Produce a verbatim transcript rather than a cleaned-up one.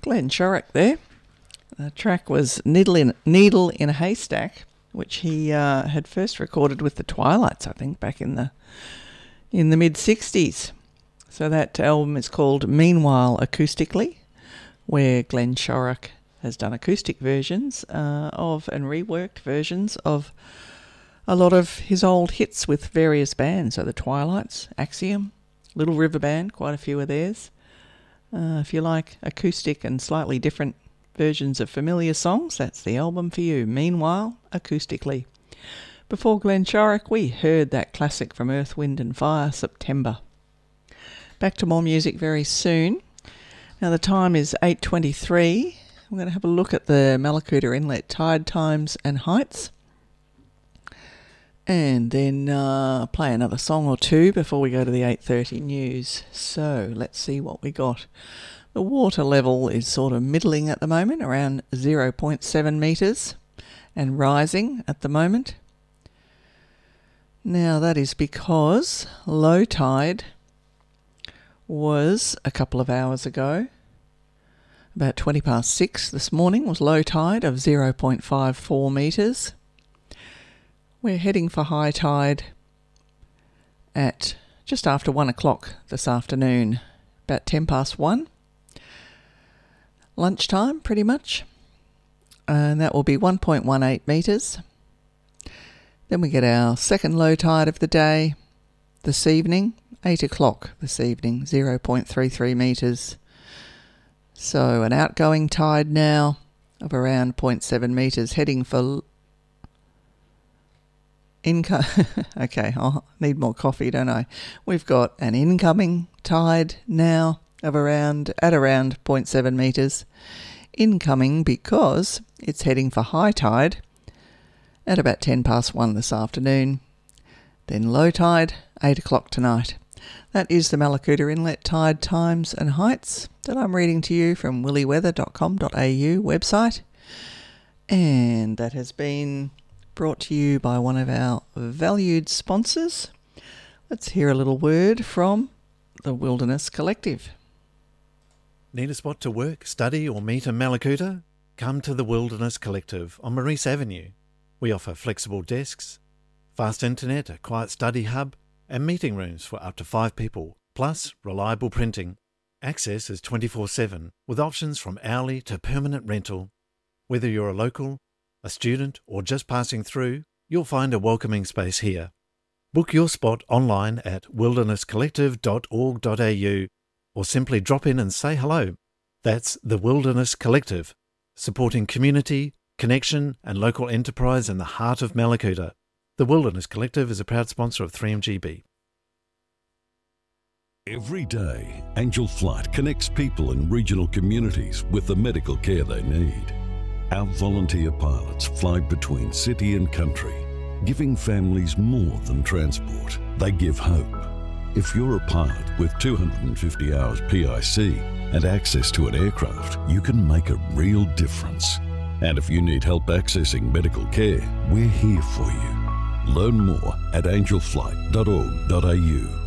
Glenn Shorrock there. The track was Needle in, Needle in a Haystack, which he uh, had first recorded with the Twilights, I think, back in the in the mid-sixties. So that album is called Meanwhile Acoustically, where Glenn Shorrock has done acoustic versions uh, of and reworked versions of a lot of his old hits with various bands. So the Twilights, Axiom, Little River Band, quite a few of theirs. Uh, if you like acoustic and slightly different versions of familiar songs, that's the album for you. Meanwhile, Acoustically. Before Glenn Shorrock, we heard that classic from Earth, Wind and Fire, September. Back to more music very soon. Now the time is eight twenty-three. We're going to have a look at the Mallacoota Inlet tide times and heights. And then uh, play another song or two before we go to the eight thirty news. So let's see what we got. The water level is sort of middling at the moment, around zero point seven metres, and rising at the moment. Now that is because low tide was a couple of hours ago. About twenty past six this morning was low tide of zero point five four metres. We're heading for high tide at just after one o'clock this afternoon, about ten past one. Lunchtime, pretty much. And that will be one point one eight metres. Then we get our second low tide of the day this evening, eight o'clock this evening, zero point three three metres. So an outgoing tide now of around zero point seven metres, heading for income. Okay, I need more coffee, don't I? We've got an incoming tide now of around at around zero point seven metres. Incoming because it's heading for high tide at about ten past one this afternoon. Then low tide, eight o'clock tonight. That is the Mallacoota Inlet tide times and heights that I'm reading to you from willy weather dot com dot a u website. And that has been brought to you by one of our valued sponsors. Let's hear a little word from the Wilderness Collective. Need a spot to work, study or meet in Mallacoota? Come to the Wilderness Collective on Maurice Avenue. We offer flexible desks, fast internet, a quiet study hub, and meeting rooms for up to five people, plus reliable printing. Access is twenty-four seven, with options from hourly to permanent rental. Whether you're a local, a student, or just passing through, you'll find a welcoming space here. Book your spot online at wilderness collective dot org dot a u or simply drop in and say hello. That's the Wilderness Collective, supporting community, connection and local enterprise in the heart of Mallacoota. The Wilderness Collective is a proud sponsor of three M G B. Every day, Angel Flight connects people in regional communities with the medical care they need. Our volunteer pilots fly between city and country, giving families more than transport. They give hope. If you're a pilot with two hundred fifty hours P I C and access to an aircraft, you can make a real difference. And if you need help accessing medical care, we're here for you. Learn more at angel flight dot org dot a u.